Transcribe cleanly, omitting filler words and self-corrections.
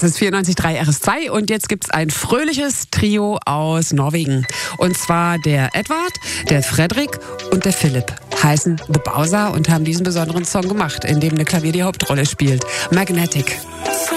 ist 94.3 RS2 und jetzt gibt's ein fröhliches Trio aus Norwegen. Und zwar der Edvard, der Fredrik und der Philipp heißen The Bowser und haben diesen besonderen Song gemacht, in dem eine Klavier die Hauptrolle spielt. Magnetic.